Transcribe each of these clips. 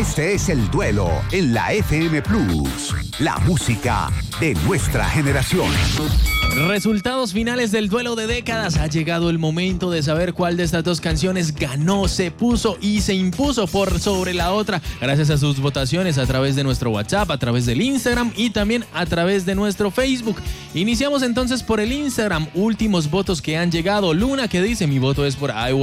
Este es El Duelo en la FM Plus, la música de nuestra generación. Resultados finales del duelo de décadas. Ha llegado el momento de saber cuál de estas dos canciones ganó, se puso y se impuso por sobre la otra, gracias a sus votaciones a través de nuestro WhatsApp, a través del Instagram y también a través de nuestro Facebook. Iniciamos entonces por el Instagram. Últimos votos que han llegado. Luna, que dice: mi voto es por I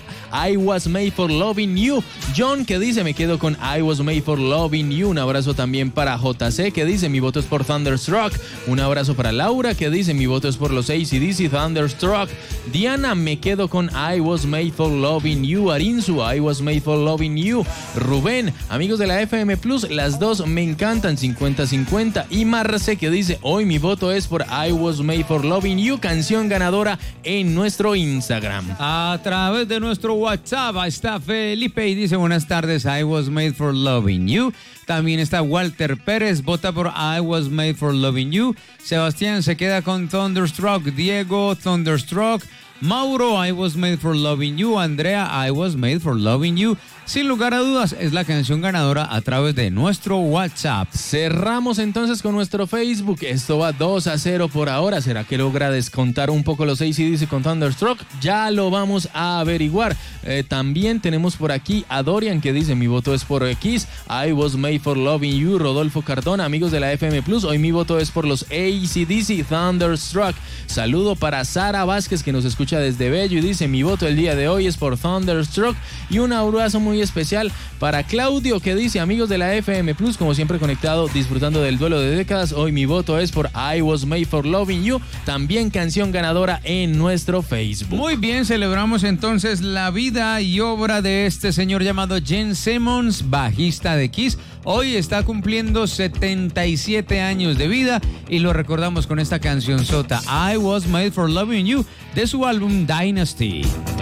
Was Made for Loving You. John, que dice: me quedo con I Was Made for Loving You. Un abrazo también para JC, que dice: mi voto es por Thunderstruck. Un abrazo para Laura, que dice: mi voto es por los AC/DC, Thunderstruck. Diana: me quedo con I Was Made for Loving You. Arinzu: I Was Made for Loving You. Rubén: amigos de la FM Plus, las dos me encantan, 50-50. Y Marce, que dice: hoy mi voto es por I Was Made for Loving You, canción ganadora en nuestro Instagram. A través de nuestro WhatsApp está Felipe y dice: buenas tardes, I Was Made for Loving You. También está Walter Pérez, vota por I Was Made for Loving You. Sebastián se queda con Thunderstruck. Diego, Thunderstruck. Mauro: I Was Made for Loving You. Andrea: I Was Made for Loving You. Sin lugar a dudas, es la canción ganadora a través de nuestro WhatsApp. Cerramos entonces con nuestro Facebook. Esto va 2-0 por ahora. ¿Será que logra descontar un poco los AC/DC con Thunderstruck? Ya lo vamos a averiguar. También tenemos por aquí a Dorian, que dice: mi voto es por X, I Was Made for Loving You. Rodolfo Cardona: amigos de la FM Plus, hoy mi voto es por los AC/DC, Thunderstruck. Saludo para Sara Vázquez, que nos escucha desde Bello y dice: mi voto el día de hoy es por Thunderstruck. Y un abrazo muy especial para Claudio, que dice: amigos de la FM Plus, como siempre conectado, disfrutando del duelo de décadas, hoy mi voto es por I Was Made for Loving You, también canción ganadora en nuestro Facebook. Muy bien, celebramos entonces la vida y obra de este señor llamado Gene Simmons, bajista de Kiss. Hoy está cumpliendo 77 años de vida y lo recordamos con esta canción sota, I Was Made for Loving You, de su álbum Dynasty.